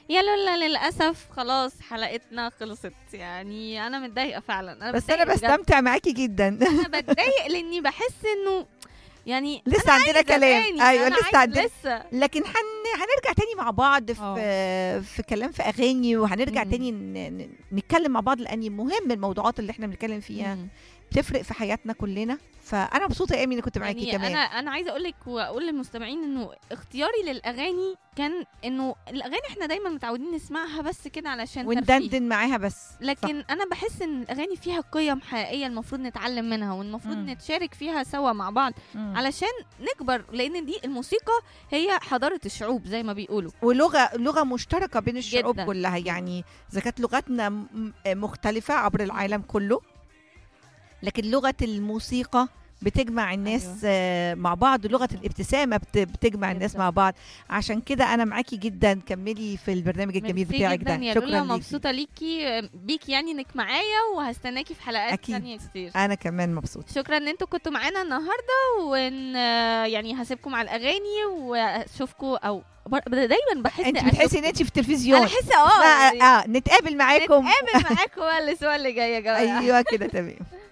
يا لولا للاسف خلاص حلقتنا خلصت، يعني انا متضايقه فعلا، انا بس انا بتضايق بجد. بستمتع معاكي جدا. انا بتضايق لاني بحس انه يعني لسه عندنا كلام. ايوه أنا لسه عندنا، لسه. لكن هنرجع تاني مع بعض في كلام في اغاني، وهنرجع مم. تاني نتكلم مع بعض، لان مهم الموضوعات اللي احنا بنتكلم فيها مم. بتفرق في حياتنا كلنا. فانا مبسوطه يا ايمي اني كنت معاكي يعني كمان. انا عايزه اقول لك واقول للمستمعين انه اختياري للاغاني كان انه الاغاني احنا دايما متعودين نسمعها بس كده علشان ترفيه، وندندن معاها بس. لكن انا بحس ان الاغاني فيها قيم حقيقيه المفروض نتعلم منها، والمفروض مم. نتشارك فيها سوا مع بعض علشان نكبر، لان دي الموسيقى هي حضاره الشعوب زي ما بيقولوا، ولغه مشتركه بين الشعوب جداً. كلها. يعني اذا كانت لغتنا مختلفه عبر العالم كله، لكن لغه الموسيقى بتجمع الناس مع بعض، لغه الابتسامه بتجمع الناس جداً. مع بعض. عشان كده انا معاكي جدا، كملي في البرنامج الجميل ميرسي بتاعك جدا ده. يا شكرا لولا، ليكي. مبسوطه بيكي يعني انك معايا، وهستناكي في حلقات أكيد. تانية كتير. انا كمان مبسوطه. شكرا ان انتوا كنتوا معانا النهارده، وان يعني هسيبكم على الاغاني واشوفكم، او دايما بحس انت بتحسي ان انت في التلفزيون. انا احس نتقابل معاكم. نتقابل معاكم الاسبوع اللي جاي يا جماعه. ايوه كده تمام.